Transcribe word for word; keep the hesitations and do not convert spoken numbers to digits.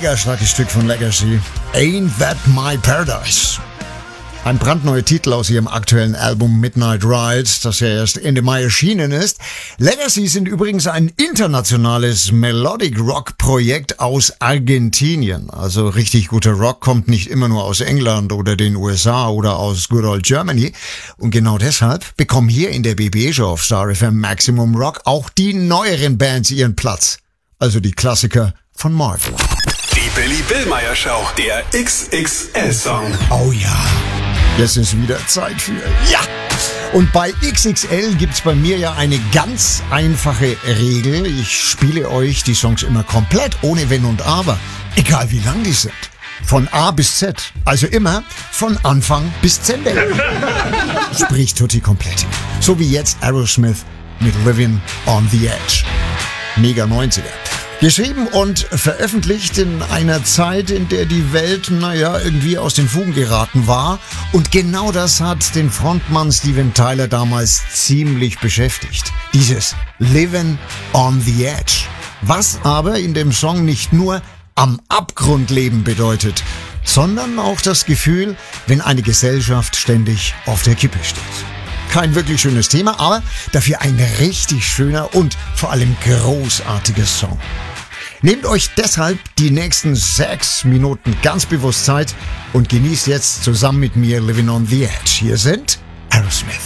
Mega starkes Stück von Legacy. Ain't That My Paradise. Ein brandneuer Titel aus ihrem aktuellen Album Midnight Ride, das ja erst Ende Mai erschienen ist. Legacy sind übrigens ein internationales Melodic Rock Projekt aus Argentinien. Also richtig guter Rock kommt nicht immer nur aus England oder den U S A oder aus Good Old Germany. Und genau deshalb bekommen hier in der B B-Show auf Star F M Maximum Rock auch die neueren Bands ihren Platz. Also die Klassiker von Marvin. Die Billy Billmeyer Show, der X X L-Song. Oh ja. Jetzt ist wieder Zeit für ja! Und bei X X L gibt's bei mir ja eine ganz einfache Regel. Ich spiele euch die Songs immer komplett, ohne Wenn und Aber. Egal wie lang die sind. Von A bis Z. Also immer von Anfang bis zu Ende. Sprich Tutti Kompletti. So wie jetzt Aerosmith mit Living on the Edge. Mega neunziger. Geschrieben und veröffentlicht in einer Zeit, in der die Welt, naja, irgendwie aus den Fugen geraten war. Und genau das hat den Frontmann Steven Tyler damals ziemlich beschäftigt. Dieses Living on the Edge. Was aber in dem Song nicht nur am Abgrund leben bedeutet, sondern auch das Gefühl, wenn eine Gesellschaft ständig auf der Kippe steht. Kein wirklich schönes Thema, aber dafür ein richtig schöner und vor allem großartiger Song. Nehmt euch deshalb die nächsten sechs Minuten ganz bewusst Zeit und genießt jetzt zusammen mit mir Living on the Edge. Hier sind Aerosmith.